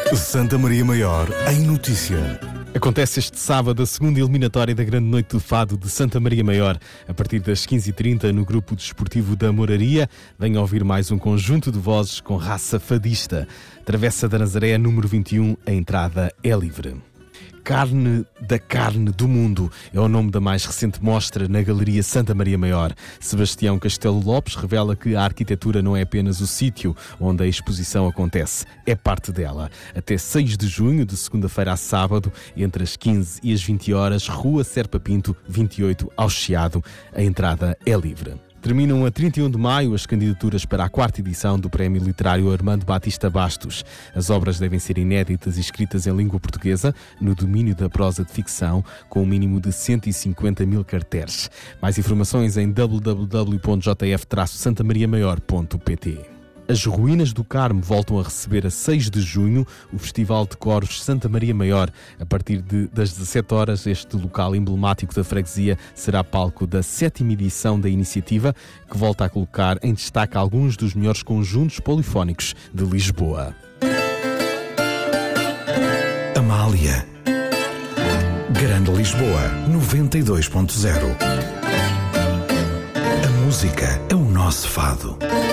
Santa Maria Maior em notícia. Acontece este sábado a segunda eliminatória da Grande Noite do Fado de Santa Maria Maior. A partir das 15h30 no Grupo Desportivo da Moraria, venha ouvir mais um conjunto de vozes com raça fadista. Travessa da Nazaré, número 21, a entrada é livre. Carne da Carne do Mundo é o nome da mais recente mostra na Galeria Santa Maria Maior. Sebastião Castelo Lopes revela que a arquitetura não é apenas o sítio onde a exposição acontece, é parte dela. Até 6 de junho, de segunda-feira a sábado, entre as 15 e as 20 horas, Rua Serpa Pinto, 28, ao Chiado. A entrada é livre. Terminam a 31 de maio as candidaturas para a 4ª edição do Prémio Literário Armando Batista Bastos. As obras devem ser inéditas e escritas em língua portuguesa, no domínio da prosa de ficção, com um mínimo de 150.000 caracteres. Mais informações em www.jf-santamariamaior.pt. As Ruínas do Carmo voltam a receber a 6 de junho o Festival de Coros Santa Maria Maior. A partir das 17 horas, este local emblemático da freguesia será palco da 7ª edição da iniciativa, que volta a colocar em destaque alguns dos melhores conjuntos polifónicos de Lisboa. Amália. Grande Lisboa, 92.0. A música é o nosso fado.